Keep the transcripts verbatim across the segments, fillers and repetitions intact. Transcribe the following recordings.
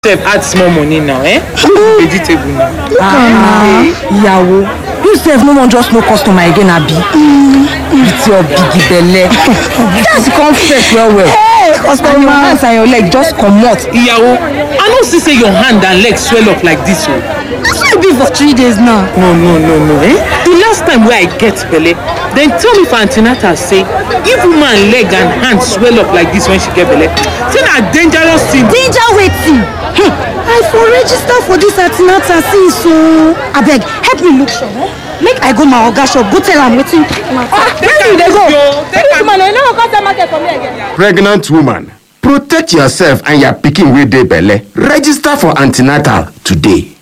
add small money now, eh? Vegetable now. Ah, Ìyàwó, you sef no wan just no customer again, abi? With your big belly. Just come fresh well well. Hey, customer. And your hands and your leg just comot. Ìyàwó, I no see say your hand and leg swell up like this o. That's why I be for three days now. No, no, no, no, eh? The last time wey I get belle, dem tell me for antenatal say if woman leg and hand swell up like this when she get belle, say na dangerous thing. Danger wetin? Hey, I for register for this antenatal since so. Abeg, help me look sure. Eh? Make I go my oga shop, go tell am wetin. Ah, where you dey go? This woman, you no go come sell market for me again. Pregnant woman, protect yourself and your pikin wey dey belle. Register for antenatal today.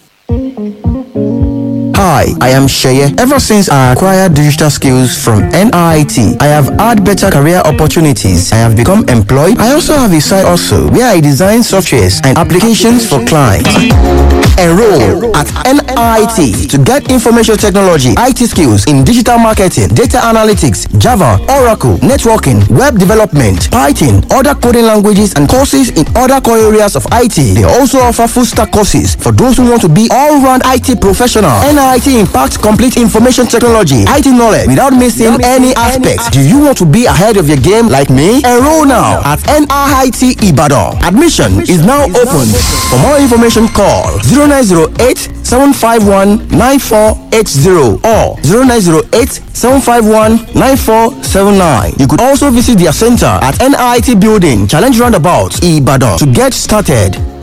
Hi, I am Sheye. Ever since I acquired digital skills from N I I T, I have had better career opportunities. I have become employed. I also have a side also where I design softwares and applications for clients. Enroll at N I I T to get information technology, I T skills in digital marketing, data analytics, Java, Oracle, networking, web development, Python, other coding languages, and courses in other core areas of I T. They also offer full stack courses for those who want to be all-round I T professional. N I I T impacts complete information technology, I T knowledge without missing any aspect. Do you want to be ahead of your game like me? Enroll now at N I I T Ibadan. Admission is now open. For more information, call zero nine zero eight seven five one nine four eight zero or zero nine zero eight seven five one nine four seven nine. You could also visit their center at N I I T Building, Challenge Roundabout, Ibadan to get started.